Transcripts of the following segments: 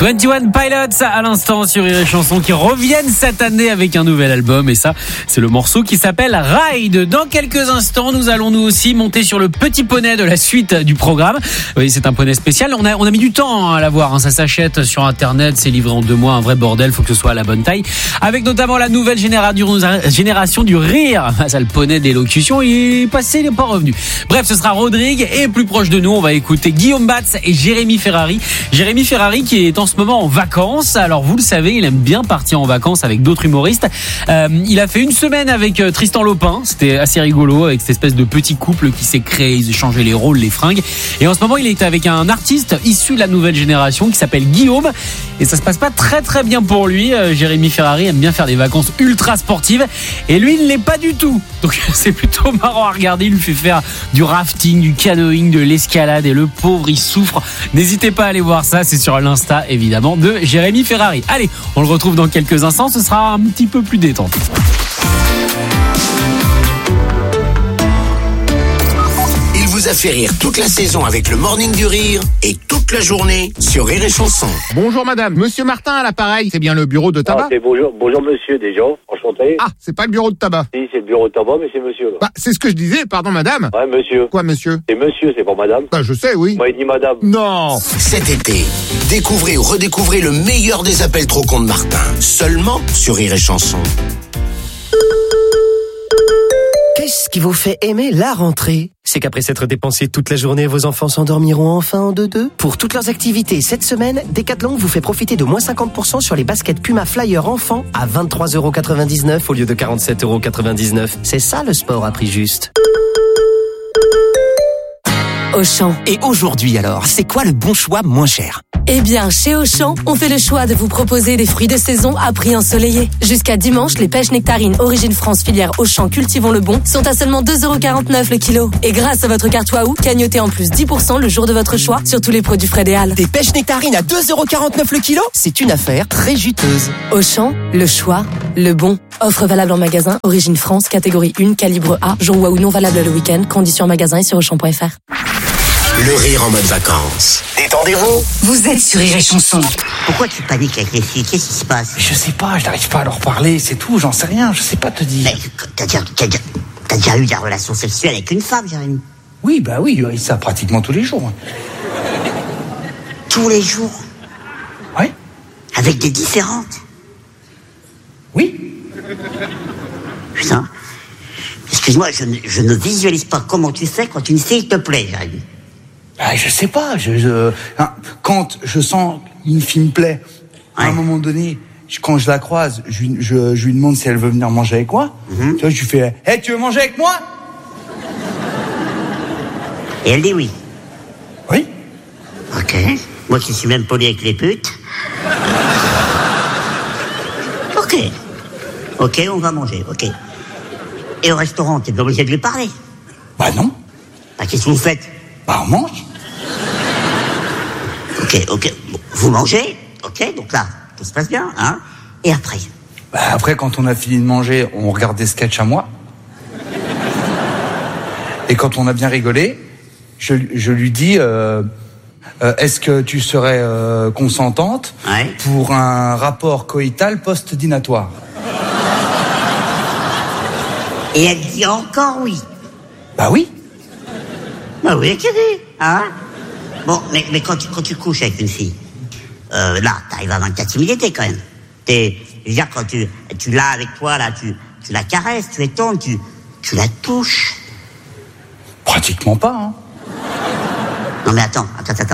21 Pilots à l'instant sur Rire et Chanson qui reviennent cette année avec un nouvel album, et ça c'est le morceau qui s'appelle Ride. Dans quelques instants nous allons nous aussi monter sur le petit poney de la suite du programme. Oui, c'est un poney spécial, on a mis du temps à l'avoir, hein. Ça s'achète sur internet, c'est livré en 2 mois, un vrai bordel, faut que ce soit à la bonne taille, avec notamment la nouvelle génération du rire. Ça, le poney d'élocution, il est passé, il n'est pas revenu. Bref, ce sera Rodrigue, et plus proche de nous on va écouter Guillaume Batz et Jérémy Ferrari qui est en ce moment en vacances. Alors vous le savez, il aime bien partir en vacances avec d'autres humoristes. Il a fait une semaine avec Tristan Lopin, c'était assez rigolo, avec cette espèce de petit couple qui s'est créé, ils échangeaient les rôles, les fringues. Et en ce moment il est avec un artiste issu de la nouvelle génération qui s'appelle Guillaume, et ça se passe pas très très bien pour lui. Jérémy Ferrari aime bien faire des vacances ultra sportives et lui il ne l'est pas du tout, donc c'est plutôt marrant à regarder. Il lui fait faire du rafting, du canoëing, de l'escalade, et le pauvre il souffre. N'hésitez pas à aller voir ça, c'est sur l'Insta évidemment de Jérémy Ferrari. Allez, on le retrouve dans quelques instants, ce sera un petit peu plus détente. Il vous a fait rire toute la saison avec le Morning du Rire et toute la journée sur Rire et Chanson. Bonjour madame, monsieur Martin à l'appareil, c'est bien le bureau de tabac? C'est bonjour monsieur déjà, enchanté. Ah, c'est pas le bureau de tabac? Si, c'est le bureau de tabac, mais c'est monsieur là. Bah, c'est ce que je disais, pardon madame. Ouais, monsieur. Quoi monsieur? C'est monsieur, c'est pas madame. Bah, je sais, oui. Moi, il dit madame. Non. Cet été, découvrez ou redécouvrez le meilleur des appels trop cons de Martin, seulement sur Rire et Chanson. Qu'est-ce qui vous fait aimer la rentrée? C'est qu'après s'être dépensé toute la journée, vos enfants s'endormiront enfin en deux-deux. Pour toutes leurs activités cette semaine, Decathlon vous fait profiter de moins 50% sur les baskets Puma Flyer enfants à 23,99€ au lieu de 47,99€. C'est ça le sport à prix juste. Auchan. Et aujourd'hui alors, c'est quoi le bon choix moins cher? Eh bien, chez Auchan, on fait le choix de vous proposer des fruits de saison à prix ensoleillé. Jusqu'à dimanche, les pêches nectarines Origine France filière Auchan Cultivons le Bon sont à seulement 2,49€ le kilo. Et grâce à votre carte Waouh, gagnotez en plus 10% le jour de votre choix sur tous les produits frais des Halles. Des pêches nectarines à 2,49€ le kilo? C'est une affaire très juteuse. Auchan, le choix, le bon. Offre valable en magasin, Origine France, catégorie 1, calibre A, jour Waouh non valable le week-end, conditions en magasin et sur Auchan.fr. Le rire en mode vacances. Détendez-vous. Vous êtes sur Rire et Chanson. Pourquoi tu paniques avec les filles? Qu'est-ce qui se passe? Je sais pas, je n'arrive pas à leur parler, c'est tout, j'en sais rien, je sais pas te dire. Mais t'as déjà eu des relations sexuelles avec une femme, Jérémy? Oui, bah oui, ça pratiquement tous les jours. Tous les jours? Oui. Avec des différentes? Oui. Putain. Excuse-moi, je ne visualise pas comment tu fais quand une fille te plaît, Jérémy. Ah, je sais pas, quand je sens une fille me plaît, à un moment donné, quand je la croise, je lui demande si elle veut venir manger avec moi. Tu vois, je lui fais, hey, tu veux manger avec moi? Et elle dit oui. Oui. Ok. Moi qui suis même poli avec les putes. Ok, on va manger, ok. Et au restaurant, t'es pas obligé de lui parler? Bah non. Bah qu'est-ce que vous faites? Bah on mange. Ok. Vous mangez, ok, donc là, tout se passe bien, hein? Et après? Bah après, quand on a fini de manger, on regarde des sketchs à moi. Et quand on a bien rigolé, je lui dis, est-ce que tu serais consentante pour un rapport coïtal post-dinatoire? Et elle dit encore oui. Bah oui. Bah oui, qu'elle dit, hein? Bon, mais quand tu couches avec une fille, là, t'arrives à 24 timidité quand même. Je veux dire, quand tu l'as avec toi, là, tu la caresses, tu l'étonnes, tu la touches. Pratiquement pas, hein. Non mais attends.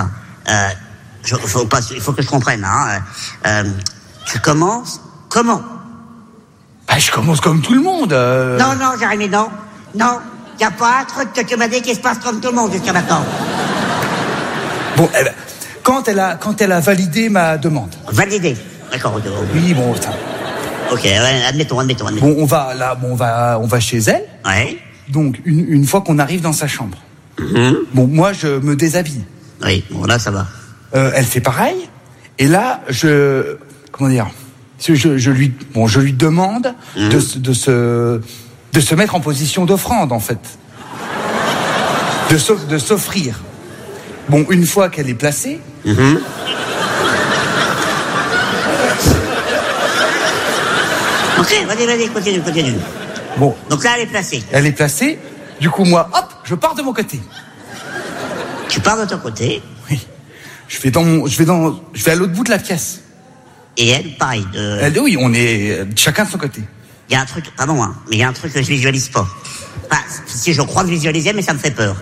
Il faut que je comprenne, hein. Tu commences comment? Bah, je commence comme tout le monde. Non, Jérémy, non. Y a pas un truc que tu m'as dit qui se passe comme tout le monde jusqu'à maintenant. Bon, quand elle a validé ma demande. Validé. D'accord. Oui, bon, ça. Ok, ouais, admettons. Bon, on va chez elle. Ouais. Donc, une fois qu'on arrive dans sa chambre. Bon, moi, je me déshabille. Oui, bon, là, ça va. Elle fait pareil. Et là, je lui demande de se mettre en position d'offrande, en fait. De s'offrir. Bon, une fois qu'elle est placée, Ok, vas-y, continue. Bon. Donc là, elle est placée. Elle est placée. Du coup, moi, hop, je pars de mon côté. Tu pars de ton côté. Oui. Je vais à l'autre bout de la pièce. Et elle, pareil. Oui, on est chacun de son côté. Il y a un truc, pardon, hein, mais il y a un truc que je visualise pas. Enfin, si je crois le visualiser, mais ça me fait peur.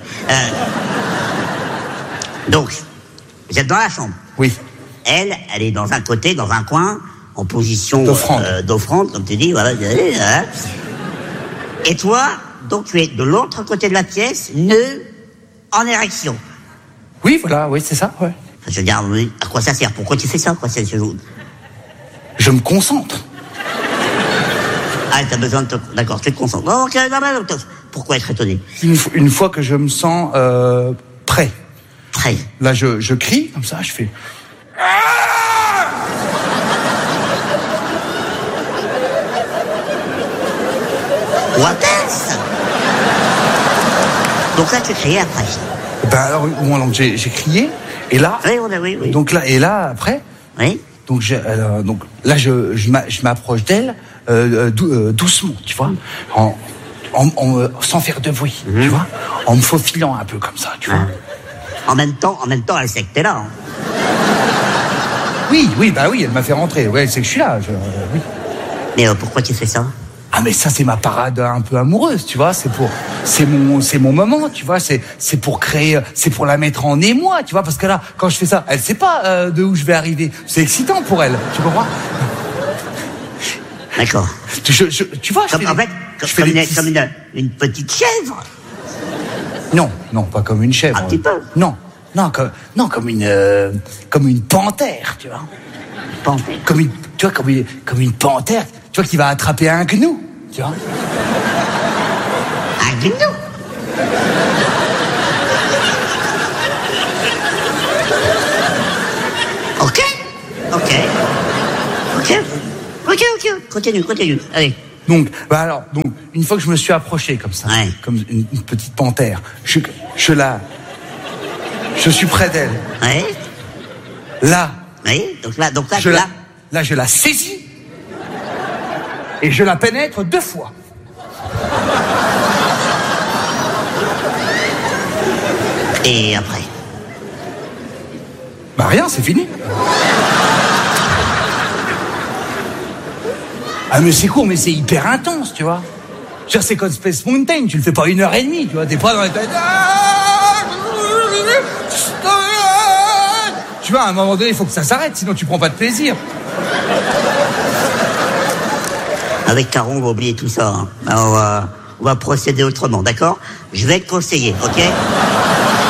Donc, vous êtes dans la chambre. Oui. Elle est dans un côté, dans un coin, en position d'offrande, comme tu dis, voilà. Et toi, donc tu es de l'autre côté de la pièce, en érection. Oui, voilà, oui, c'est ça, ouais. Enfin, je veux dire, à quoi ça sert? Pourquoi tu fais ça, quoi? Je me concentre. Ah, t'as besoin de D'accord, tu te concentres. Oh, ok, non, pourquoi être étonné? Une fois que je me sens prêt. Prêt. Là, je crie, comme ça, je fais... What else? Donc là, tu criais après. Ben alors, moi, donc, j'ai crié, et là... Oui. Donc là, et là, après... Oui. Donc là, je m'approche d'elle doucement, tu vois, sans faire de bruit, tu vois, en me faufilant un peu comme ça, tu vois. En même temps, elle sait que t'es là. Hein. Oui, elle m'a fait rentrer. Ouais, elle sait que je suis là. Oui. Mais pourquoi tu fais ça? Ah, mais ça, c'est ma parade un peu amoureuse, tu vois. C'est mon moment, tu vois. C'est pour créer, c'est pour la mettre en émoi, tu vois. Parce que là, quand je fais ça, elle sait pas de où je vais arriver. C'est excitant pour elle, tu comprends? D'accord. Tu vois, comme une petite chèvre. Non, pas comme une chèvre. Un petit peu. Non, comme une panthère, tu vois. Panthère. Comme une panthère, tu vois, qui va attraper un gnou, tu vois. Un gnou. Ok. Continue. Allez. Donc, une fois que je me suis approché comme ça, comme une petite panthère, je suis près d'elle. Ouais. Là. Oui. Donc là, Là, je la saisis et je la pénètre 2 fois. Et après? Bah rien, c'est fini. Ah mais c'est court, mais c'est hyper intense, tu vois. C'est comme Space Mountain, tu le fais pas 1h30, tu vois, t'es pas dans les têtes. Tu vois, à un moment donné, il faut que ça s'arrête, sinon tu prends pas de plaisir. Avec Caron, on va oublier tout ça. Hein. Alors, on va procéder autrement, d'accord? Je vais te conseiller, ok?